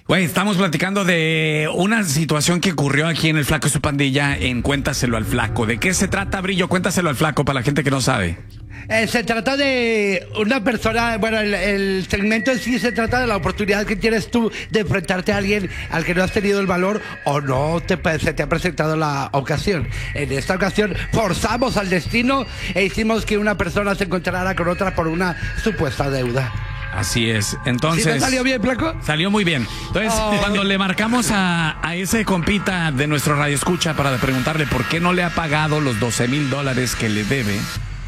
Güey, estamos platicando de una situación que ocurrió aquí en El Flaco y su pandilla en Cuéntaselo al Flaco. ¿De qué se trata, Brillo? Cuéntaselo al Flaco para la gente que no sabe. Se trata de una persona, bueno, el segmento en sí se trata de la oportunidad que tienes tú de enfrentarte a alguien al que no has tenido el valor o no se te ha presentado la ocasión. En esta ocasión forzamos al destino e hicimos que una persona se encontrara con otra por una supuesta deuda. Así es, entonces... ¿Sí te salió bien, Flaco? Salió muy bien. Entonces, cuando le marcamos a ese compita de nuestro radio escucha para preguntarle por qué no le ha pagado los $12,000 que le debe,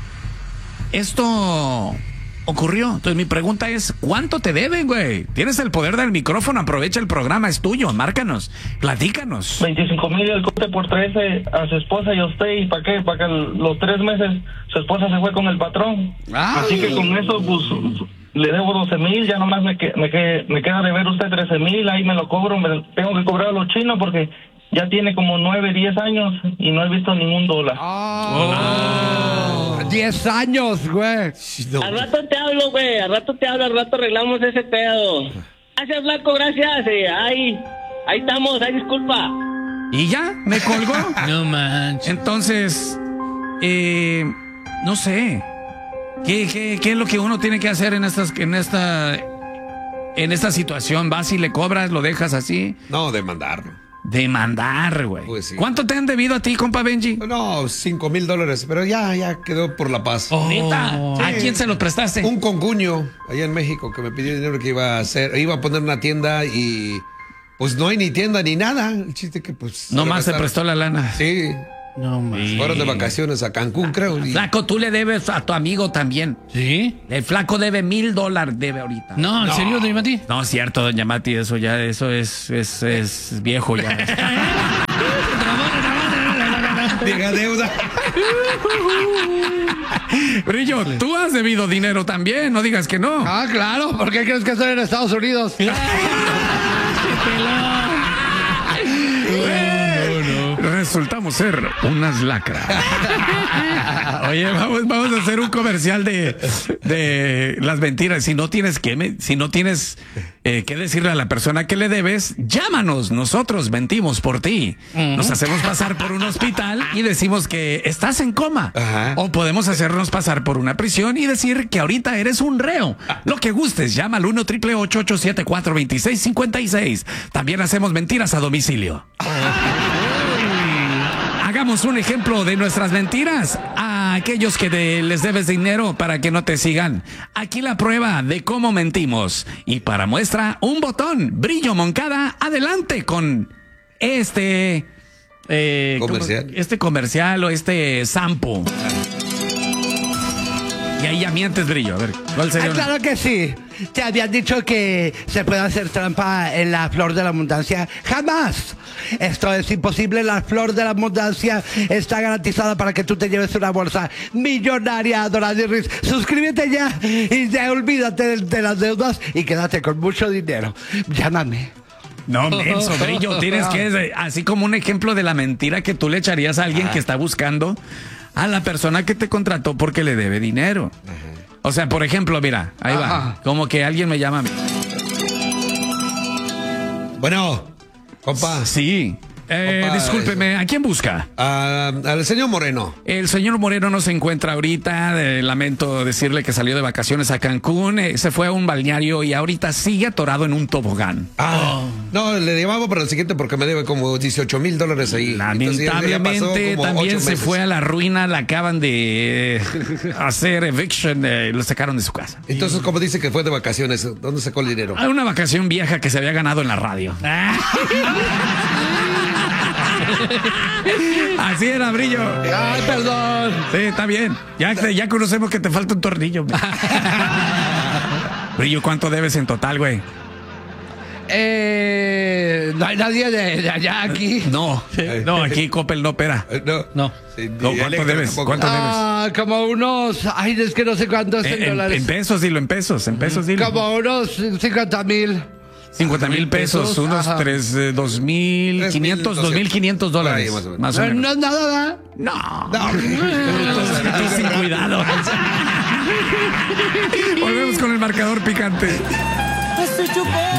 esto ocurrió. Entonces mi pregunta es, ¿cuánto te deben, güey? Tienes el poder del micrófono, aprovecha el programa, es tuyo, márcanos, platícanos. 25,000 el corte por 13 a su esposa y a usted. ¿Y para qué? Para que los 3 meses su esposa se fue con el patrón. Así que con eso, pues, le debo 12,000, ya nomás me queda de ver usted 13,000, ahí me lo cobro, me tengo que cobrar a los chinos porque ya tiene como 9, 10 años y no he visto ningún dólar. 10 años, güey. No. Al rato te hablo, güey, al rato arreglamos ese pedo. Gracias, Flaco, gracias. Ahí estamos, disculpa. ¿Y ya? ¿Me colgó? No manches. Entonces, no sé. ¿Qué es lo que uno tiene que hacer en esta situación? ¿Vas y le cobras, lo dejas así? No, demandarlo. Demandar, güey. Pues sí. ¿Cuánto te han debido a ti, compa Benji? No, $5,000, pero ya quedó por la paz. ¿Neta? Sí. ¿A quién se los prestaste? Un concuño allá en México que me pidió dinero que iba a poner una tienda y pues no hay ni tienda ni nada. El chiste que pues... Nomás se prestó la lana. Sí. No manches. Fueron de vacaciones a Cancún, creo. Flaco, tú le debes a tu amigo también. ¿Sí? El Flaco debe $1,000, debe ahorita. No, ¿en serio, doña Mati? No, es cierto, doña Mati, eso es viejo ya. Vieja deuda. Brillo, tú has debido dinero también, no digas que no. Ah, claro, ¿por qué crees que estoy en Estados Unidos? Resultamos ser unas lacras. Oye, vamos a hacer un comercial de las mentiras. Si no tienes que decirle a la persona que le debes, llámanos. Nosotros mentimos por ti. Nos hacemos pasar por un hospital y decimos que estás en coma. Ajá. O podemos hacernos pasar por una prisión y decir que ahorita eres un reo. Lo que gustes, llama al 1-888-874-2656. También hacemos mentiras a domicilio. Hagamos un ejemplo de nuestras mentiras a aquellos que les debes dinero para que no te sigan. Aquí la prueba de cómo mentimos. Y para muestra, un botón. Brillo Moncada, adelante con este comercial o este sampo. Y ahí ya mientes, Brillo. A ver, ¿cuál sería? Claro que sí. Te habían dicho que se puede hacer trampa en la flor de la abundancia. ¡Jamás! Esto es imposible. La flor de la abundancia está garantizada para que tú te lleves una bolsa millonaria, Doradis. Suscríbete ya y ya olvídate de las deudas y quédate con mucho dinero. Llámame. No, menso, Brillo. Tienes que, así como un ejemplo de la mentira que tú le echarías a alguien que está buscando a la persona que te contrató porque le debe dinero. O sea, por ejemplo, mira, ahí va. Como que alguien me llama a mí. Bueno, compa. Sí. Discúlpeme, ¿a quién busca? Al señor Moreno. El señor Moreno no se encuentra ahorita. Lamento decirle que salió de vacaciones a Cancún. Se fue a un balneario y ahorita sigue atorado en un tobogán. No, le llamaba para el siguiente porque me debe como $18,000 ahí. Lamentablemente también se fue a la ruina. La acaban de hacer eviction. Lo sacaron de su casa. Entonces, ¿cómo dice que fue de vacaciones? ¿Dónde sacó el dinero? A una vacación vieja que se había ganado en la radio. Así era, Brillo. Ay, perdón. Sí, está bien. Ya conocemos que te falta un tornillo. Brillo, ¿cuánto debes en total, güey? No hay nadie de allá aquí. No, aquí Coppel no opera. No. ¿Cuánto debes? Como unos... Ay, es que no sé cuántos en dólares. En pesos, dilo, en pesos. Dilo. Como unos 50,000. 50,000 pesos, unos 2,500 dólares. Más o menos. No es nada, ¿verdad? No. Tú sin cuidado. Volvemos con el marcador picante.